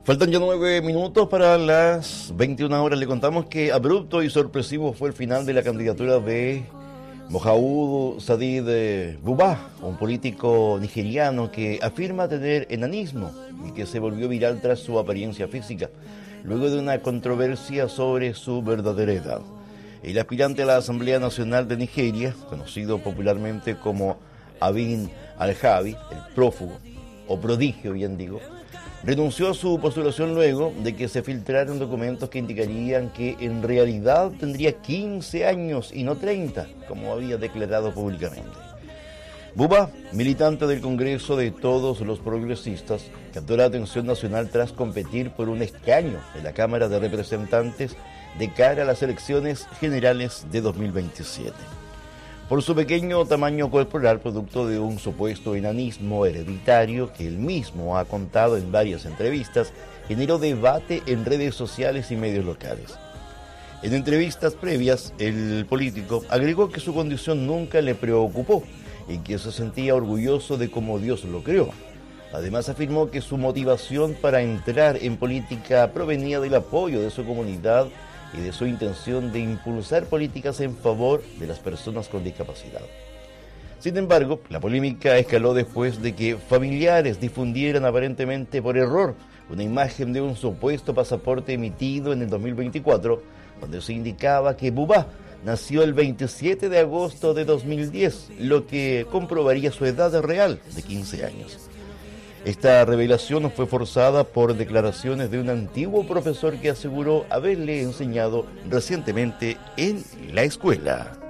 Faltan ya 9 minutos para las 21 horas. Le contamos que abrupto y sorpresivo fue el final de la candidatura de Mohamed Sadid Buba, un político nigeriano que afirma tener enanismo y que se volvió viral tras su apariencia física, luego de una controversia sobre su verdadera edad. El aspirante a la Asamblea Nacional de Nigeria, conocido popularmente como Abin Al-Jabi, el prófugo, o prodigio bien digo, renunció a su postulación luego de que se filtraron documentos que indicarían que en realidad tendría 15 años y no 30, como había declarado públicamente. Buba, militante del Congreso de Todos los Progresistas, captó la atención nacional tras competir por un escaño en la Cámara de Representantes de cara a las elecciones generales de 2027. Por su pequeño tamaño corporal, producto de un supuesto enanismo hereditario que él mismo ha contado en varias entrevistas, generó debate en redes sociales y medios locales. En entrevistas previas, el político agregó que su condición nunca le preocupó y que se sentía orgulloso de cómo Dios lo creó. Además, afirmó que su motivación para entrar en política provenía del apoyo de su comunidad y de su intención de impulsar políticas en favor de las personas con discapacidad. Sin embargo, la polémica escaló después de que familiares difundieran aparentemente por error una imagen de un supuesto pasaporte emitido en el 2024, donde se indicaba que Buba nació el 27 de agosto de 2010, lo que comprobaría su edad real de 15 años. Esta revelación fue forzada por declaraciones de un antiguo profesor que aseguró haberle enseñado recientemente en la escuela.